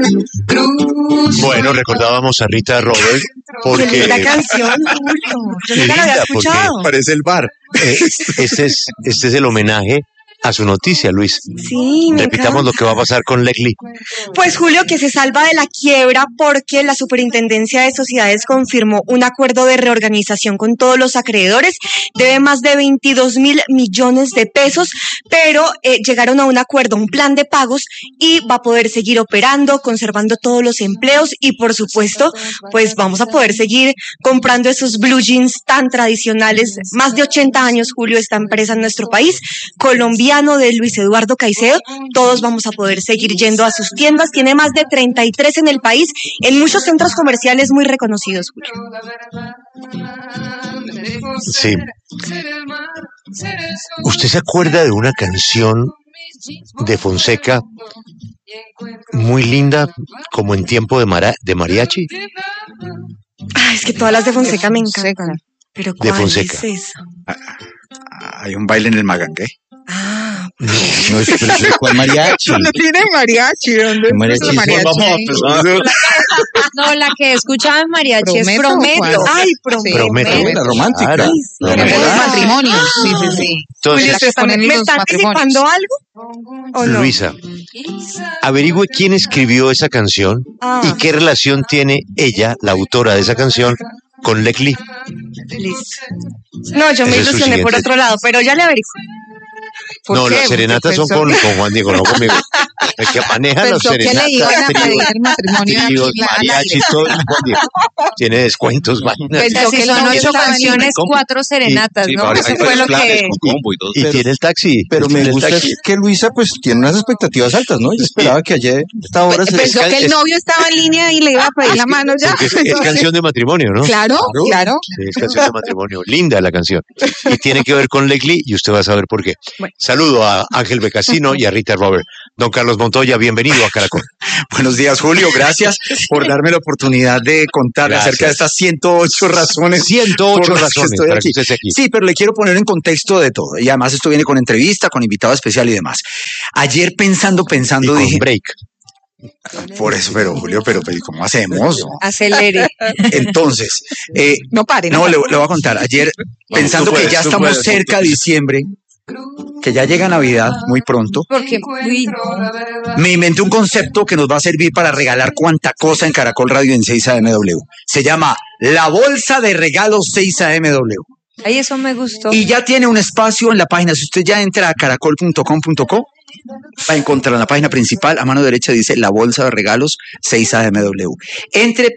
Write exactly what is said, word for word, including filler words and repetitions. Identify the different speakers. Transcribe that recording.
Speaker 1: Bueno, recordábamos a Rita Robert porque...
Speaker 2: La canción, Julio. Yo nunca la había escuchado.
Speaker 1: Parece el bar. Eh, este, es, este es el homenaje a su noticia, Luis.
Speaker 2: Sí, me
Speaker 1: Repitamos
Speaker 2: encanta.
Speaker 1: lo que va a pasar con Legli.
Speaker 2: Pues Julio, que se salva de la quiebra porque la Superintendencia de Sociedades confirmó un acuerdo de reorganización con todos los acreedores. Debe más de veintidós mil millones de pesos, pero eh, llegaron a un acuerdo, un plan de pagos y va a poder seguir operando, conservando todos los empleos y por supuesto, pues vamos a poder seguir comprando esos blue jeans tan tradicionales. Más de ochenta años, Julio, esta empresa en nuestro país, colombiano de Luis Eduardo Caicedo. Todos vamos a poder seguir yendo a sus tiendas. Tiene más de treinta y tres en el país, en muchos centros comerciales muy reconocidos, Julio.
Speaker 1: Sí. ¿Usted se acuerda de una canción de Fonseca muy linda, como en tiempo de, mara, de mariachi?
Speaker 2: Ay, es que todas las de Fonseca me encantan. Pero ¿cuál
Speaker 1: de Fonseca.
Speaker 2: es esa?
Speaker 3: Hay un baile en el Magangué.
Speaker 2: Ah,
Speaker 4: No, no es, pero es ¿cuál mariachi?
Speaker 5: No tiene mariachi, ¿dónde
Speaker 4: ¿Qué mariachi
Speaker 5: es
Speaker 4: es?
Speaker 5: mariachi?
Speaker 6: No, la que escuchaba en mariachi es
Speaker 5: ¿Prometo?
Speaker 6: Prometo.
Speaker 5: ¿Cuál?
Speaker 2: ay, prometo.
Speaker 1: Prometo.
Speaker 4: La romántica.
Speaker 1: Claro.
Speaker 4: La
Speaker 5: En
Speaker 1: Prometo.
Speaker 5: los
Speaker 4: romántica.
Speaker 5: matrimonios, sí, sí, sí.
Speaker 1: Entonces,
Speaker 2: Julio, ¿se están-
Speaker 5: ponen
Speaker 2: ¿me
Speaker 5: los
Speaker 2: está
Speaker 5: matrimonios.
Speaker 2: anticipando algo? ¿O no?
Speaker 1: Luisa, averigüe quién escribió esa canción
Speaker 2: Ah.
Speaker 1: y qué relación tiene ella, la autora de esa canción, con Legli.
Speaker 2: Listo. No, yo me
Speaker 1: Ese es su
Speaker 2: ilusioné por
Speaker 1: siguiente.
Speaker 2: otro lado, pero ya le averiguo.
Speaker 5: ¿Por
Speaker 1: No,
Speaker 5: qué?
Speaker 1: las serenatas son
Speaker 5: Porque
Speaker 1: con, con Juan Diego, no conmigo. El que maneja los
Speaker 5: Pensó que le
Speaker 1: serenatas,
Speaker 5: iban a
Speaker 1: tríos,
Speaker 5: pedir matrimonio
Speaker 1: tríos,
Speaker 5: al
Speaker 1: mariachis,
Speaker 5: aire.
Speaker 1: todo es Juan Diego. Tiene descuentos, vainas.
Speaker 5: Pensó
Speaker 6: Si
Speaker 5: que
Speaker 6: son
Speaker 5: el novio
Speaker 6: ocho
Speaker 5: estaba en
Speaker 6: canciones,
Speaker 5: Combo.
Speaker 6: cuatro serenatas,
Speaker 4: Sí,
Speaker 6: ¿no?
Speaker 4: ahora
Speaker 6: Eso
Speaker 4: hay
Speaker 6: fue
Speaker 4: varios
Speaker 6: lo
Speaker 4: planes
Speaker 6: que...
Speaker 4: con combo y todo.
Speaker 1: Y tiene el taxi.
Speaker 4: Pero me
Speaker 1: tiene el
Speaker 4: gusta
Speaker 1: taxi.
Speaker 4: que Luisa pues tiene unas expectativas altas, ¿no? Yo esperaba que ayer a esta hora se...
Speaker 5: Pensó que el
Speaker 1: es-
Speaker 5: novio estaba en línea y le iba a pedir la mano ya.
Speaker 1: Porque es, es canción de matrimonio, ¿no?
Speaker 5: Claro, claro.
Speaker 1: Sí, es canción de matrimonio. Linda la canción. Y tiene que ver con Legli y usted va a saber por qué.
Speaker 2: Bueno.
Speaker 1: Saludo a Ángel Becasino y a Rita Robert. Don Carlos Montoya, bienvenido a Caracol.
Speaker 3: Buenos días, Julio. Gracias por darme la oportunidad de contar
Speaker 1: Gracias.
Speaker 3: acerca de estas ciento ocho razones.
Speaker 1: ciento ocho
Speaker 3: por las que
Speaker 1: razones
Speaker 3: estoy
Speaker 1: para
Speaker 3: aquí.
Speaker 1: que usted esté aquí.
Speaker 3: Sí, pero le quiero poner en contexto de todo. Y además esto viene con entrevista, con invitado especial y demás. Ayer pensando,
Speaker 1: Y
Speaker 3: pensando,
Speaker 1: con
Speaker 3: dije,
Speaker 1: break.
Speaker 3: por eso, pero Julio, pero, pero ¿cómo hacemos?
Speaker 6: Acelere.
Speaker 3: Entonces, eh,
Speaker 5: No pare,
Speaker 3: no,
Speaker 5: no.
Speaker 3: le, le voy a contar. Ayer, pensando
Speaker 1: tú puedes,
Speaker 3: que ya
Speaker 1: tú
Speaker 3: estamos
Speaker 1: puedes,
Speaker 3: cerca de diciembre, que ya llega Navidad muy pronto,
Speaker 6: Porque, uy, no.
Speaker 3: me inventé un concepto que nos va a servir para regalar cuanta cosa en Caracol Radio en seis A M W. Se llama la bolsa de regalos seis A M W.
Speaker 6: Ay, eso me gustó.
Speaker 3: Y ya tiene un espacio en la página. Si usted ya entra a caracol punto com punto co, va a encontrar en la página principal, a mano derecha dice la bolsa de regalos seis A M W. Entre